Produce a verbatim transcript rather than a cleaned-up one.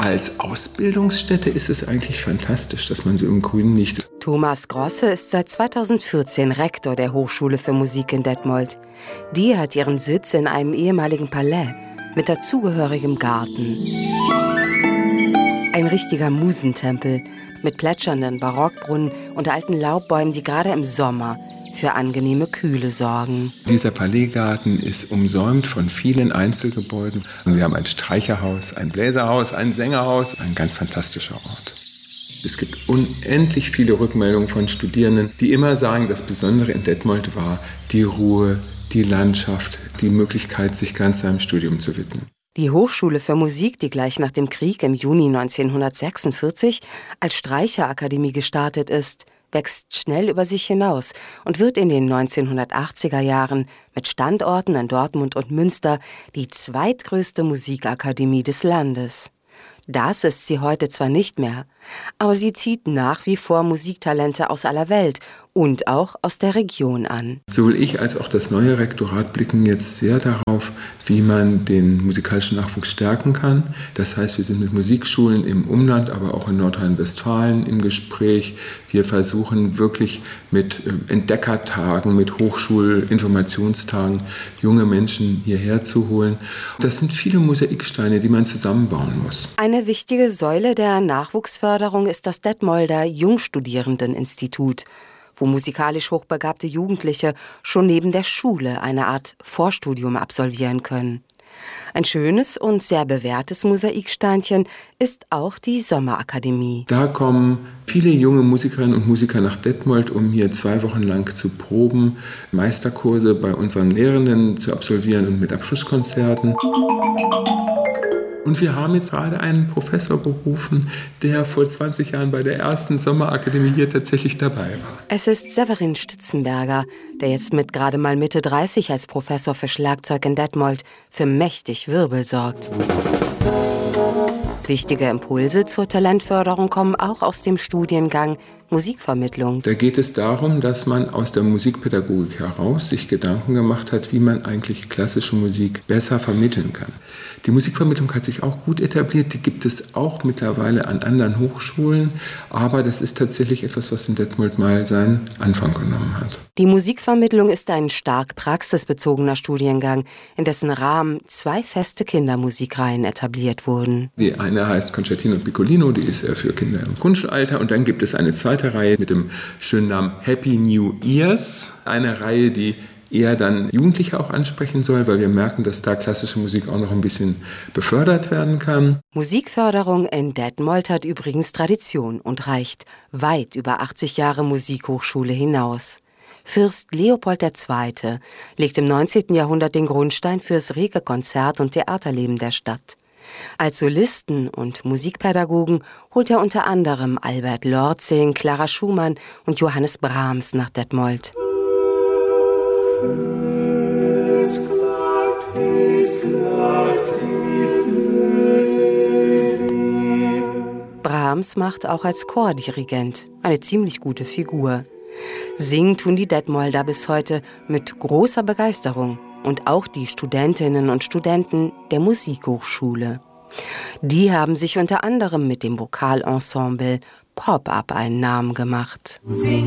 Als Ausbildungsstätte ist es eigentlich fantastisch, dass man so im Grünen liegt. Thomas Grosse ist seit zweitausendvierzehn Rektor der Hochschule für Musik in Detmold. Die hat ihren Sitz in einem ehemaligen Palais mit dazugehörigem Garten. Ein richtiger Musentempel mit plätschernden Barockbrunnen und alten Laubbäumen, die gerade im Sommer für angenehme Kühle sorgen. Dieser Palaisgarten ist umsäumt von vielen Einzelgebäuden. Wir haben ein Streicherhaus, ein Bläserhaus, ein Sängerhaus, ein ganz fantastischer Ort. Es gibt unendlich viele Rückmeldungen von Studierenden, die immer sagen, das Besondere in Detmold war die Ruhe, die Landschaft, die Möglichkeit, sich ganz seinem Studium zu widmen. Die Hochschule für Musik, die gleich nach dem Krieg im Juni neunzehnhundertsechsundvierzig als Streicherakademie gestartet ist, wächst schnell über sich hinaus und wird in den neunzehnhundertachtziger Jahren mit Standorten in Dortmund und Münster die zweitgrößte Musikakademie des Landes. Das ist sie heute zwar nicht mehr, aber sie zieht nach wie vor Musiktalente aus aller Welt und auch aus der Region an. Sowohl ich als auch das neue Rektorat blicken jetzt sehr darauf, wie man den musikalischen Nachwuchs stärken kann. Das heißt, wir sind mit Musikschulen im Umland, aber auch in Nordrhein-Westfalen im Gespräch. Wir versuchen wirklich mit Entdeckertagen, mit Hochschulinformationstagen junge Menschen hierher zu holen. Das sind viele Mosaiksteine, die man zusammenbauen muss. Eine wichtige Säule der Nachwuchsförderung ist das Detmolder Jungstudierendeninstitut, wo musikalisch hochbegabte Jugendliche schon neben der Schule eine Art Vorstudium absolvieren können. Ein schönes und sehr bewährtes Mosaiksteinchen ist auch die Sommerakademie. Da kommen viele junge Musikerinnen und Musiker nach Detmold, um hier zwei Wochen lang zu proben, Meisterkurse bei unseren Lehrenden zu absolvieren und mit Abschlusskonzerten. Und wir haben jetzt gerade einen Professor berufen, der vor zwanzig Jahren bei der ersten Sommerakademie hier tatsächlich dabei war. Es ist Severin Stitzenberger, der jetzt mit gerade mal Mitte dreißig als Professor für Schlagzeug in Detmold für mächtig Wirbel sorgt. Wichtige Impulse zur Talentförderung kommen auch aus dem Studiengang Musikvermittlung. Da geht es darum, dass man aus der Musikpädagogik heraus sich Gedanken gemacht hat, wie man eigentlich klassische Musik besser vermitteln kann. Die Musikvermittlung hat sich auch gut etabliert, die gibt es auch mittlerweile an anderen Hochschulen, aber das ist tatsächlich etwas, was in Detmold mal seinen Anfang genommen hat. Die Musikvermittlung ist ein stark praxisbezogener Studiengang, in dessen Rahmen zwei feste Kindermusikreihen etabliert wurden. Die eine heißt Concertino und Piccolino, die ist ja für Kinder im Grundschulalter, und dann gibt es eine zweite Reihe mit dem schönen Namen Happy New Ears, eine Reihe, die eher dann Jugendliche auch ansprechen soll, weil wir merken, dass da klassische Musik auch noch ein bisschen befördert werden kann. Musikförderung in Detmold hat übrigens Tradition und reicht weit über achtzig Jahre Musikhochschule hinaus. Fürst Leopold der Zweite legt im neunzehnten Jahrhundert den Grundstein fürs rege Konzert- und Theaterleben der Stadt. Als Solisten und Musikpädagogen holt er unter anderem Albert Lorzing, Clara Schumann und Johannes Brahms nach Detmold. Brahms macht auch als Chordirigent eine ziemlich gute Figur. Singen tun die Detmolder bis heute mit großer Begeisterung und auch die Studentinnen und Studenten der Musikhochschule. Die haben sich unter anderem mit dem Vokalensemble Pop-Up einen Namen gemacht.